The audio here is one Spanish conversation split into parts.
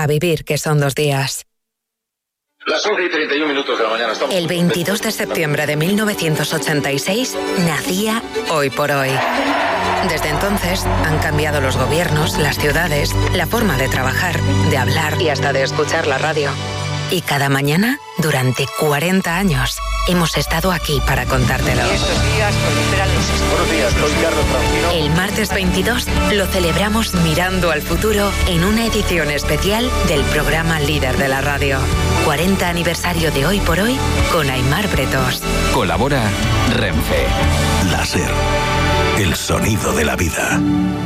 A vivir, que son 2 días. Las 11:31 de la mañana. El 22 de septiembre de 1986 nacía Hoy por Hoy. Desde entonces han cambiado los gobiernos, las ciudades, la forma de trabajar, de hablar y hasta de escuchar la radio. Y cada mañana, durante 40 años, hemos estado aquí para contártelo. Estos días proliferan los estudios. Buenos días, soy Carlos Francino. El martes 22 lo celebramos mirando al futuro en una edición especial del programa líder de la radio. 40 aniversario de Hoy por Hoy con Aimar Bretos. Colabora Renfe. Láser. El sonido de la vida.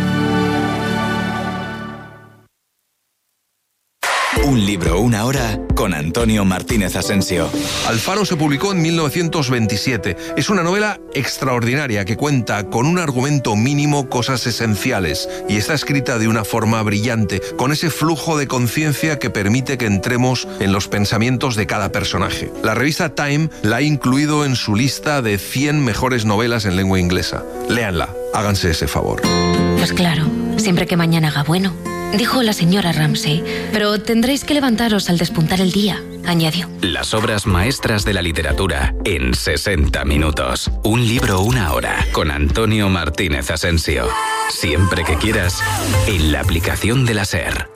Un libro, una hora, con Antonio Martínez Asensio. Alfaro se publicó en 1927. Es una novela extraordinaria que cuenta con un argumento mínimo cosas esenciales y está escrita de una forma brillante, con ese flujo de conciencia que permite que entremos en los pensamientos de cada personaje. La revista Time la ha incluido en su lista de 100 mejores novelas en lengua inglesa. Léanla, háganse ese favor. Pues claro, siempre que mañana haga bueno, dijo la señora Ramsay, pero tendréis que levantaros al despuntar el día, añadió. Las obras maestras de la literatura en 60 minutos. Un libro, una hora, con Antonio Martínez Asensio. Siempre que quieras, en la aplicación de la SER.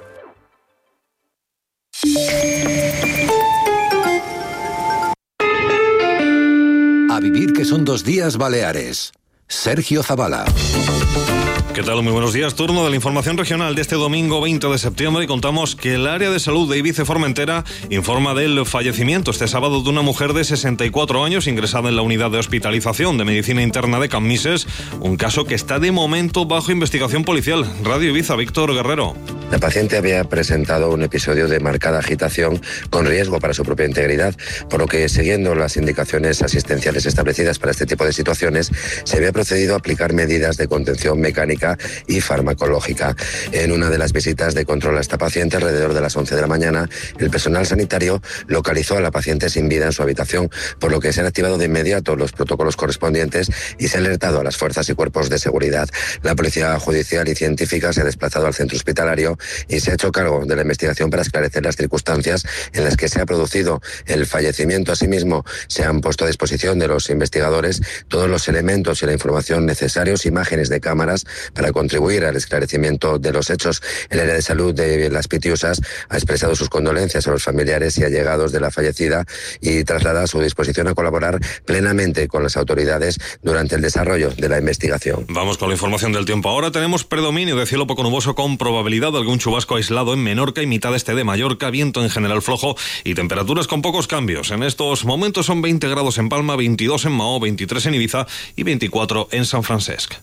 A vivir, que son 2 días Baleares. Sergio Zavala. ¿Qué tal? Muy buenos días. Turno de la información regional de este domingo 20 de septiembre y contamos que el área de salud de Ibiza y Formentera informa del fallecimiento este sábado de una mujer de 64 años ingresada en la unidad de hospitalización de medicina interna de Cammises, un caso que está de momento bajo investigación policial. Radio Ibiza, Víctor Guerrero. La paciente había presentado un episodio de marcada agitación con riesgo para su propia integridad, por lo que, siguiendo las indicaciones asistenciales establecidas para este tipo de situaciones, se había procedido a aplicar medidas de contención mecánica y farmacológica. En una de las visitas de control a esta paciente, alrededor de las 11 de la mañana, el personal sanitario localizó a la paciente sin vida en su habitación, por lo que se han activado de inmediato los protocolos correspondientes y se ha alertado a las fuerzas y cuerpos de seguridad. La policía judicial y científica se ha desplazado al centro hospitalario y se ha hecho cargo de la investigación para esclarecer las circunstancias en las que se ha producido el fallecimiento. Asimismo, se han puesto a disposición de los investigadores todos los elementos y la información necesarios, imágenes de cámaras, para contribuir al esclarecimiento de los hechos. El área de salud de Las Pitiusas ha expresado sus condolencias a los familiares y allegados de la fallecida y traslada su disposición a colaborar plenamente con las autoridades durante el desarrollo de la investigación. Vamos con la información del tiempo. Ahora tenemos predominio de cielo poco nuboso con probabilidad de algún chubasco aislado en Menorca y mitad este de Mallorca, viento en general flojo y temperaturas con pocos cambios. En estos momentos son 20 grados en Palma, 22 en Mahó, 23 en Ibiza y 24 en San Francesc.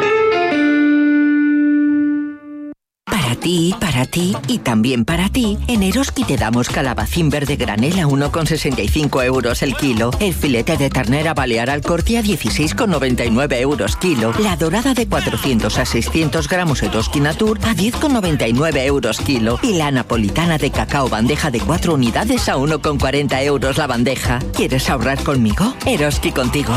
Para ti y también para ti, en Eroski te damos calabacín verde granel a 1,65 euros el kilo, el filete de ternera balear al corte a 16,99 euros kilo, la dorada de 400 a 600 gramos Eroski Natur a 10,99 euros kilo y la napolitana de cacao bandeja de 4 unidades a 1,40 euros la bandeja. ¿Quieres ahorrar conmigo? Eroski contigo.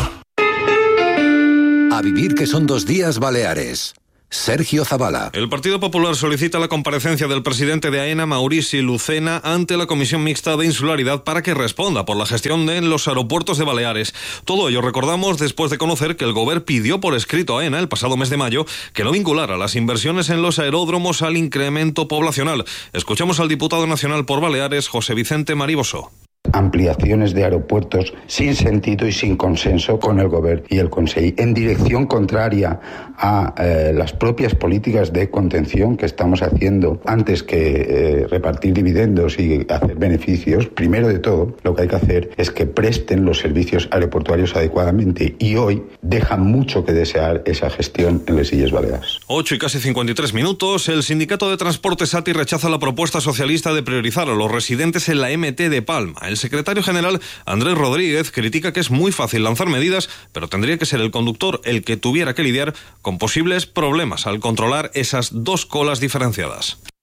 A vivir, que son 2 días Baleares. Sergio Zavala. El Partido Popular solicita la comparecencia del presidente de AENA, Maurici Lucena, ante la Comisión Mixta de Insularidad para que responda por la gestión de los aeropuertos de Baleares. Todo ello recordamos después de conocer que el Govern pidió por escrito a AENA el pasado mes de mayo que no vinculara las inversiones en los aeródromos al incremento poblacional. Escuchamos al diputado nacional por Baleares, José Vicente Mariboso. Ampliaciones de aeropuertos sin sentido y sin consenso con el Govern y el Consell, en dirección contraria a las propias políticas de contención que estamos haciendo. Antes que repartir dividendos y hacer beneficios, primero de todo, lo que hay que hacer es que presten los servicios aeroportuarios adecuadamente, y hoy deja mucho que desear esa gestión en las Illes Baleares. 8 y casi 53 minutos. El sindicato de transporte SATI rechaza la propuesta socialista de priorizar a los residentes en la MT de Palma. El secretario general, Andrés Rodríguez, critica que es muy fácil lanzar medidas, pero tendría que ser el conductor el que tuviera que lidiar con posibles problemas al controlar esas 2 colas diferenciadas.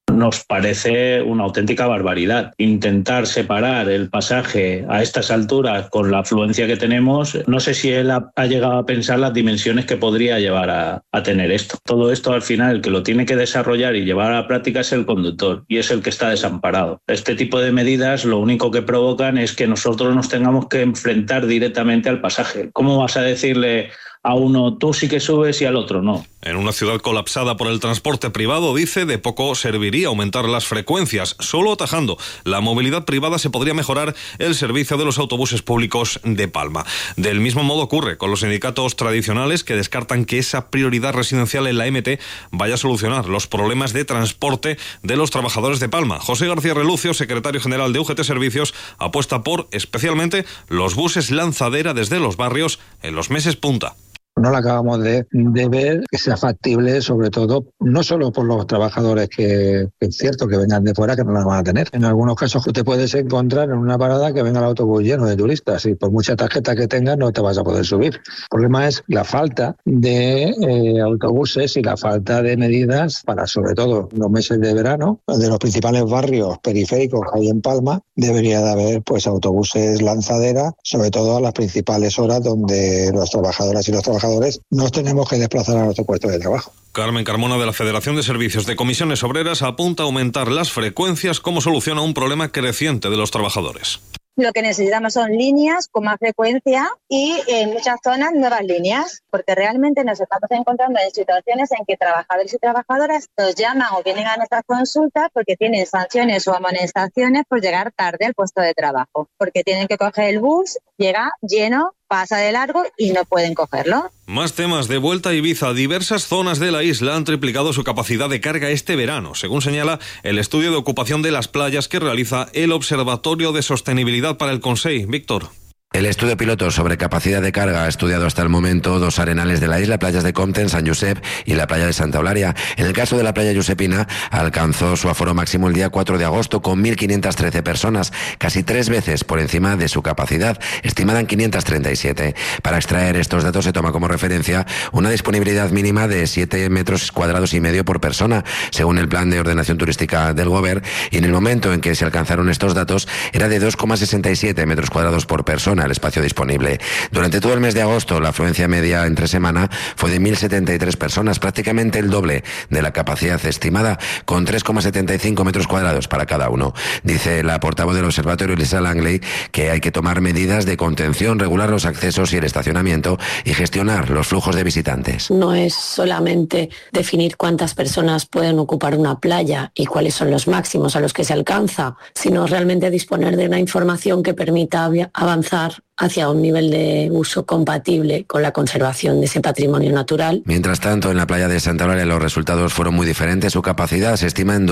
Nos parece una auténtica barbaridad. Intentar separar el pasaje a estas alturas con la afluencia que tenemos, no sé si él ha llegado a pensar las dimensiones que podría llevar a tener esto. Todo esto al final el que lo tiene que desarrollar y llevar a la práctica es el conductor y es el que está desamparado. Este tipo de medidas lo único que provocan es que nosotros nos tengamos que enfrentar directamente al pasaje. ¿Cómo vas a decirle a uno tú sí que subes y al otro no? En una ciudad colapsada por el transporte privado, dice, de poco serviría aumentar las frecuencias. Solo atajando la movilidad privada se podría mejorar el servicio de los autobuses públicos de Palma. Del mismo modo ocurre con los sindicatos tradicionales que descartan que esa prioridad residencial en la MT vaya a solucionar los problemas de transporte de los trabajadores de Palma. José García Relucio, secretario general de UGT Servicios, apuesta por especialmente los buses lanzadera desde los barrios en los meses punta. No lo acabamos de ver que sea factible, sobre todo, no solo por los trabajadores que es cierto que vengan de fuera, que no la van a tener. En algunos casos te puedes encontrar en una parada que venga el autobús lleno de turistas y por mucha tarjeta que tengas no te vas a poder subir. El problema es la falta de autobuses y la falta de medidas para, sobre todo, los meses de verano. De los principales barrios periféricos que hay en Palma, debería de haber pues autobuses lanzadera, sobre todo a las principales horas donde los trabajadores y los trabajadores nos tenemos que desplazar a nuestro puesto de trabajo. Carmen Carmona, de la Federación de Servicios de Comisiones Obreras, apunta a aumentar las frecuencias como solución a un problema creciente de los trabajadores. Lo que necesitamos son líneas con más frecuencia y en muchas zonas nuevas líneas, porque realmente nos estamos encontrando en situaciones en que trabajadores y trabajadoras nos llaman o vienen a nuestras consultas porque tienen sanciones o amonestaciones por llegar tarde al puesto de trabajo, porque tienen que coger el bus, llega lleno, pasa de largo y no pueden cogerlo. Más temas. De vuelta a Ibiza, diversas zonas de la isla han triplicado su capacidad de carga este verano, según señala el estudio de ocupación de las playas que realiza el Observatorio de Sostenibilidad para el Consell. Víctor. El estudio piloto sobre capacidad de carga ha estudiado hasta el momento 2 arenales de la isla, playas de Comte, San Josep y la playa de Santa Eulalia. En el caso de la playa Josepina, alcanzó su aforo máximo el día 4 de agosto con 1.513 personas, casi 3 veces por encima de su capacidad, estimada en 537. Para extraer estos datos se toma como referencia una disponibilidad mínima de 7,5 metros cuadrados por persona, según el plan de ordenación turística del Govern, y en el momento en que se alcanzaron estos datos era de 2,67 metros cuadrados por persona el espacio disponible. Durante todo el mes de agosto, la afluencia media entre semana fue de 1.073 personas, prácticamente el doble de la capacidad estimada, con 3,75 metros cuadrados para cada uno. Dice la portavoz del observatorio, Lisa Langley, que hay que tomar medidas de contención, regular los accesos y el estacionamiento y gestionar los flujos de visitantes. No es solamente definir cuántas personas pueden ocupar una playa y cuáles son los máximos a los que se alcanza, sino realmente disponer de una información que permita avanzar hacia un nivel de uso compatible con la conservación de ese patrimonio natural. Mientras tanto, en la playa de Santa Eulalia los resultados fueron muy diferentes. Su capacidad se estima en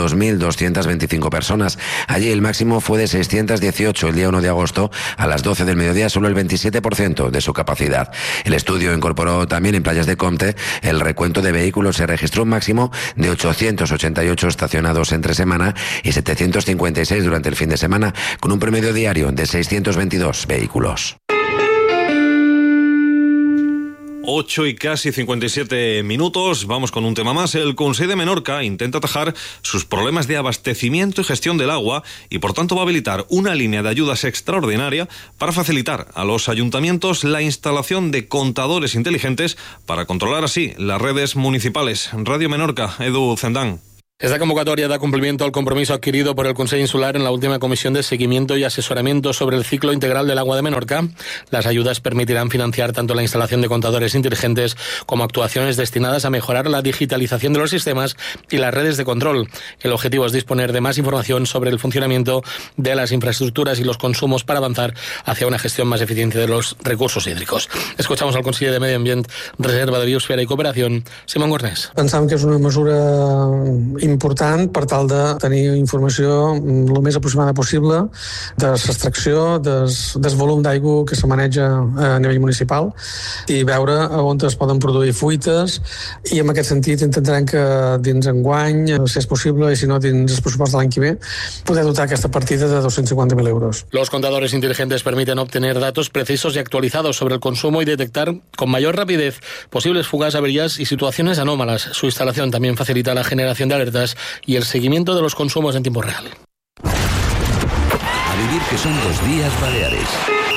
2.225 personas. Allí el máximo fue de 618 el día 1 de agosto. A las 12 del mediodía solo el 27% de su capacidad. El estudio incorporó también en playas de Comte el recuento de vehículos. Se registró un máximo de 888 estacionados entre semana y 756 durante el fin de semana, con un promedio diario de 622 vehículos. 8 y casi 57 minutos. Vamos con un tema más. El Consell de Menorca intenta atajar sus problemas de abastecimiento y gestión del agua y por tanto va a habilitar una línea de ayudas extraordinaria para facilitar a los ayuntamientos la instalación de contadores inteligentes para controlar así las redes municipales. Radio Menorca, Edu Zendán. Esta convocatoria da cumplimiento al compromiso adquirido por el Consell Insular en la última comisión de seguimiento y asesoramiento sobre el ciclo integral del agua de Menorca. Las ayudas permitirán financiar tanto la instalación de contadores inteligentes como actuaciones destinadas a mejorar la digitalización de los sistemas y las redes de control. El objetivo es disponer de más información sobre el funcionamiento de las infraestructuras y los consumos para avanzar hacia una gestión más eficiente de los recursos hídricos. Escuchamos al conseller de Medi Ambient, Reserva de Biosfera i Cooperació, Simón Gornés. Pensàvem que és una mesura important per tal de tenir informació el més aproximada possible de l'extracció, del volum d'aigua que se maneja a nivell municipal i veure on es poden produir fuites, i en aquest sentit intentarem que dins enguany, si és possible i si no dins el pressupost de l'any que ve, poder dotar aquesta partida de 250.000 euros. Los contadores inteligentes permiten obtener datos precisos y actualizados sobre el consumo y detectar con mayor rapidez posibles fugas, averías y situaciones anómalas. Su instalación también facilita la generación de alertas ofertas y el seguimiento de los consumos en tiempo real. A vivir que son 2 días Baleares.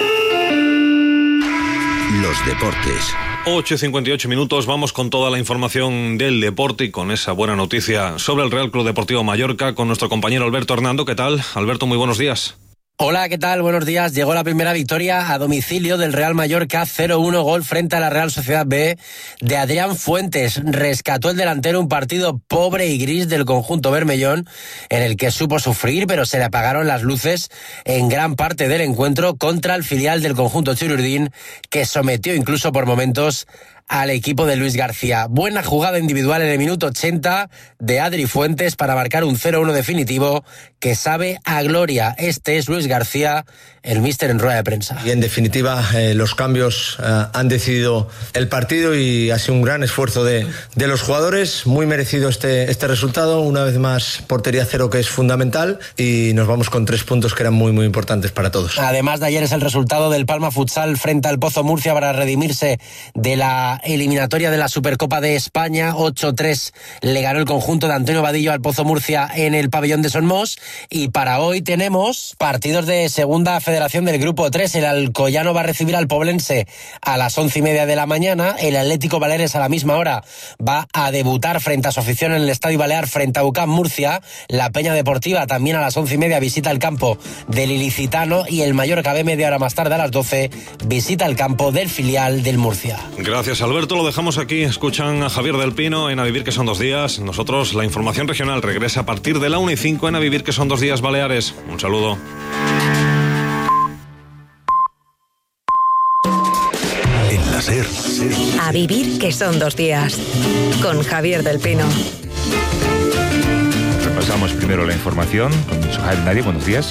Los deportes. 8:58 minutos, vamos con toda la información del deporte y con esa buena noticia sobre el Real Club Deportivo Mallorca con nuestro compañero Alberto Hernando. ¿Qué tal? Alberto, muy buenos días. Hola, ¿qué tal? Buenos días. Llegó la primera victoria a domicilio del Real Mallorca, 0-1 gol frente a la Real Sociedad B de Adrián Fuentes. Rescató el delantero un partido pobre y gris del conjunto bermellón, en el que supo sufrir, pero se le apagaron las luces en gran parte del encuentro contra el filial del conjunto chururdín, que sometió incluso por momentos al equipo de Luis García. Buena jugada individual en el minuto 80 de Adri Fuentes para marcar un 0-1 definitivo que sabe a gloria. Este es Luis García, el míster en rueda de prensa. Y en definitiva los cambios han decidido el partido y ha sido un gran esfuerzo de los jugadores. Muy merecido este resultado. Una vez más portería cero, que es fundamental, y nos vamos con 3 puntos que eran muy muy importantes para todos. Además de ayer es el resultado del Palma Futsal frente al Pozo Murcia para redimirse de la eliminatoria de la Supercopa de España. 8-3 le ganó el conjunto de Antonio Vadillo al Pozo Murcia en el pabellón de Sonmos. Y para hoy tenemos partidos de segunda federación del grupo 3. El Alcoyano va a recibir al Poblense a las 11:30 de la mañana. El Atlético Baleares a la misma hora va a debutar frente a su afición en el Estadio Balear frente a UCAM Murcia. La Peña Deportiva también a las 11:30 visita el campo del Ilicitano, y el Mallorca B media hora más tarde a las 12 visita el campo del filial del Murcia. Gracias, Alberto, lo dejamos aquí. Escuchan a Javier del Pino en A Vivir que son 2 días. Nosotros, la información regional regresa a partir de la 1:05 en A Vivir que son 2 días Baleares. Un saludo. En la SER. A Vivir que son 2 días con Javier del Pino. Repasamos primero la información con Sujail Nadia. Buenos días.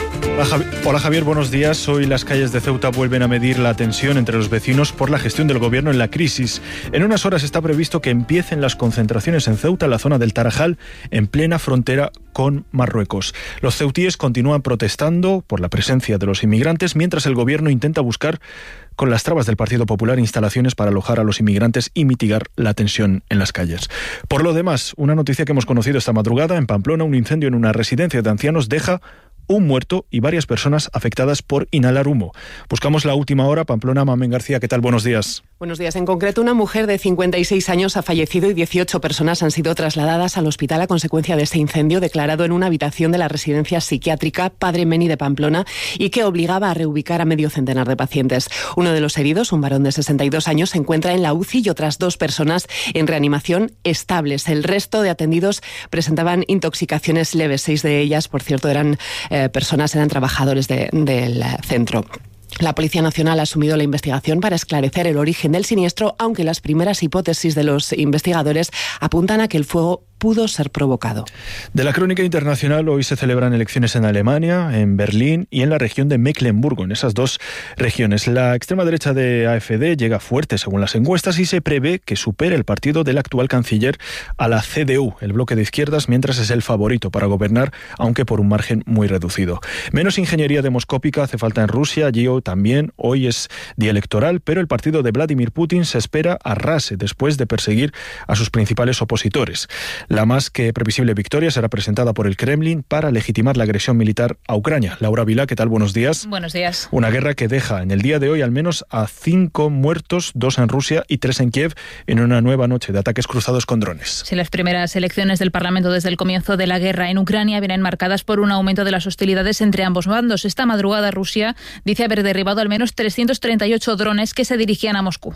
Hola Javier, buenos días. Hoy las calles de Ceuta vuelven a medir la tensión entre los vecinos por la gestión del gobierno en la crisis. En unas horas está previsto que empiecen las concentraciones en Ceuta, en la zona del Tarajal, en plena frontera con Marruecos. Los ceutíes continúan protestando por la presencia de los inmigrantes, mientras el gobierno intenta buscar, con las trabas del Partido Popular, instalaciones para alojar a los inmigrantes y mitigar la tensión en las calles. Por lo demás, una noticia que hemos conocido esta madrugada: en Pamplona, un incendio en una residencia de ancianos deja un muerto y varias personas afectadas por inhalar humo. Buscamos la última hora. Pamplona, Mamen García, ¿qué tal? Buenos días. Buenos días. En concreto, una mujer de 56 años ha fallecido y 18 personas han sido trasladadas al hospital a consecuencia de este incendio declarado en una habitación de la residencia psiquiátrica Padre Meni de Pamplona y que obligaba a reubicar a medio centenar de pacientes. Uno de los heridos, un varón de 62 años, se encuentra en la UCI y otras 2 personas en reanimación estables. El resto de atendidos presentaban intoxicaciones leves. 6 de ellas, por cierto, eran trabajadores del centro. La Policía Nacional ha asumido la investigación para esclarecer el origen del siniestro, aunque las primeras hipótesis de los investigadores apuntan a que el fuego pudo ser provocado. De la crónica internacional, hoy se celebran elecciones en Alemania, en Berlín y en la región de Mecklemburgo. En esas 2 regiones, la extrema derecha de AfD llega fuerte según las encuestas y se prevé que supere el partido del actual canciller a la CDU, el bloque de izquierdas, mientras es el favorito para gobernar, aunque por un margen muy reducido. Menos ingeniería demoscópica hace falta en Rusia. Allí también hoy es día electoral, pero el partido de Vladimir Putin se espera arrase después de perseguir a sus principales opositores. La más que previsible victoria será presentada por el Kremlin para legitimar la agresión militar a Ucrania. Laura Vilá, ¿qué tal? Buenos días. Buenos días. Una guerra que deja en el día de hoy al menos a 5 muertos, 2 en Rusia y 3 en Kiev, en una nueva noche de ataques cruzados con drones. Sí, las primeras elecciones del Parlamento desde el comienzo de la guerra en Ucrania vienen marcadas por un aumento de las hostilidades entre ambos bandos. Esta madrugada Rusia dice haber derribado al menos 338 drones que se dirigían a Moscú.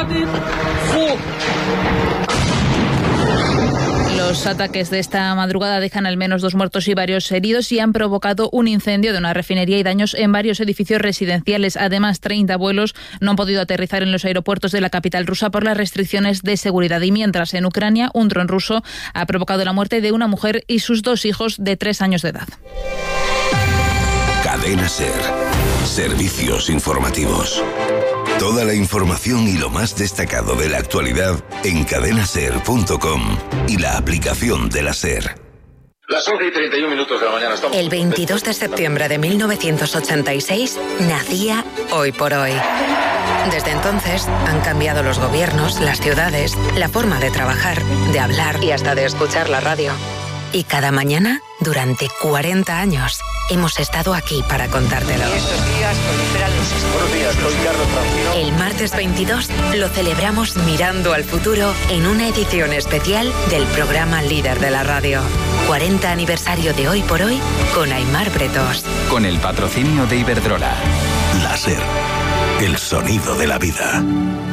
Los ataques de esta madrugada dejan al menos 2 muertos y varios heridos y han provocado un incendio de una refinería y daños en varios edificios residenciales. Además, 30 vuelos no han podido aterrizar en los aeropuertos de la capital rusa por las restricciones de seguridad. Y mientras, en Ucrania, un dron ruso ha provocado la muerte de una mujer y sus 2 hijos de 3 años de edad. Cadena SER. Servicios informativos. Toda la información y lo más destacado de la actualidad en cadenaser.com y la aplicación de la SER. La Las 11:31 de la mañana estamos. El 22 de septiembre de 1986 nacía Hoy por Hoy. Desde entonces han cambiado los gobiernos, las ciudades, la forma de trabajar, de hablar y hasta de escuchar la radio. Y cada mañana, durante 40 años, hemos estado aquí para contártelo. Y estos días proliferan los estudios. Buenos días, soy Carlos Francino. El martes 22 lo celebramos mirando al futuro en una edición especial del programa líder de la radio. 40 aniversario de Hoy por Hoy con Aimar Bretos. Con el patrocinio de Iberdrola. La SER, el sonido de la vida.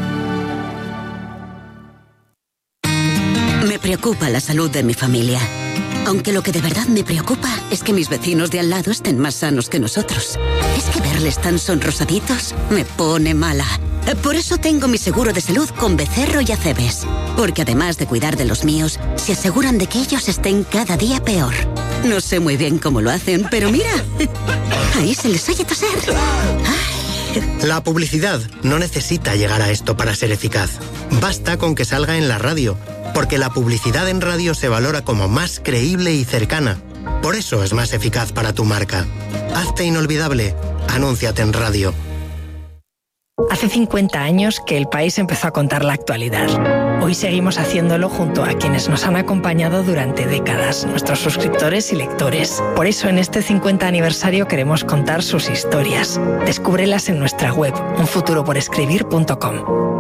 Me preocupa la salud de mi familia. Aunque lo que de verdad me preocupa es que mis vecinos de al lado estén más sanos que nosotros. Es que verles tan sonrosaditos me pone mala. Por eso tengo mi seguro de salud con Becerro y Acebes. Porque además de cuidar de los míos, se aseguran de que ellos estén cada día peor. No sé muy bien cómo lo hacen, pero mira, ahí se les oye toser. La publicidad no necesita llegar a esto para ser eficaz. Basta con que salga en la radio, porque la publicidad en radio se valora como más creíble y cercana. Por eso es más eficaz para tu marca. Hazte inolvidable. Anúnciate en radio. Hace 50 años que El País empezó a contar la actualidad. Hoy seguimos haciéndolo junto a quienes nos han acompañado durante décadas, nuestros suscriptores y lectores. Por eso en este 50 aniversario queremos contar sus historias. Descúbrelas en nuestra web, unfuturoporescribir.com.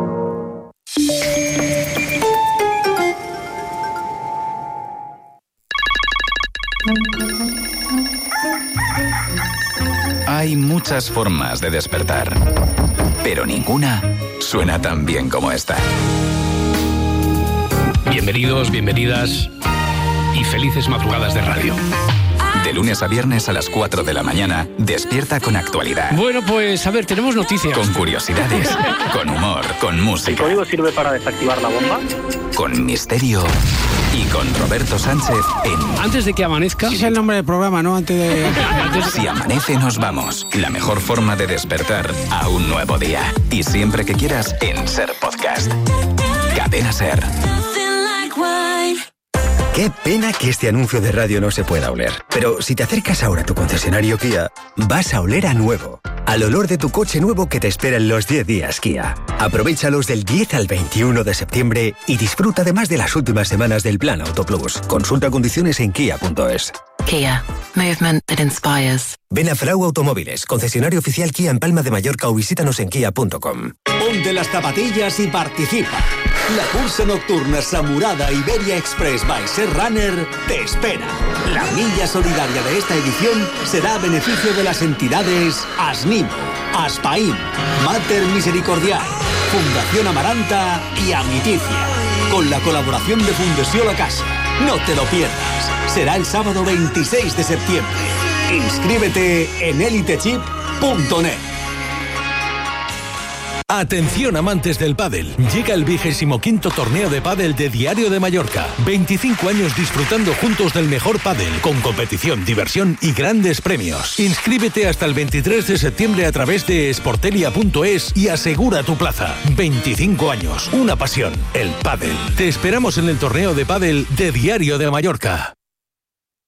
Hay muchas formas de despertar, pero ninguna suena tan bien como esta. Bienvenidos, bienvenidas y felices madrugadas de radio. De lunes a viernes a las 4 de la mañana, despierta con actualidad. Bueno, pues a ver, tenemos noticias. Con curiosidades, con humor, con música. ¿El código sirve para desactivar la bomba? Con misterio y con Roberto Sánchez en... Antes de que amanezca... Ese es el nombre del programa, ¿no? Antes de... Si amanece nos vamos. La mejor forma de despertar a un nuevo día. Y siempre que quieras en SER Podcast. Cadena SER. Qué pena que este anuncio de radio no se pueda oler. Pero si te acercas ahora a tu concesionario Kia, vas a oler a nuevo. Al olor de tu coche nuevo que te espera en los 10 días Kia. Aprovéchalos del 10 al 21 de septiembre y disfruta además de las últimas semanas del Plan Auto Plus. Consulta condiciones en kia.es. Kia. Movement that inspires. Ven a Frau Automóviles, concesionario oficial Kia en Palma de Mallorca o visítanos en kia.com. Ponte las zapatillas y participa. La cursa nocturna Samurada Iberia Express by Ser Runner te espera. La milla solidaria de esta edición será a beneficio de las entidades ASNIM, ASPAIM, Mater Misericordial, Fundación Amaranta y Amiticia, con la colaboración de Fundació La Casa. No te lo pierdas. Será el sábado 26 de septiembre. Inscríbete en elitechip.net. Atención amantes del pádel, llega el 25º torneo de pádel de Diario de Mallorca. 25 años disfrutando juntos del mejor pádel, con competición, diversión y grandes premios. Inscríbete hasta el 23 de septiembre a través de sportelia.es y asegura tu plaza. 25 años, una pasión, el pádel. Te esperamos en el torneo de pádel de Diario de Mallorca.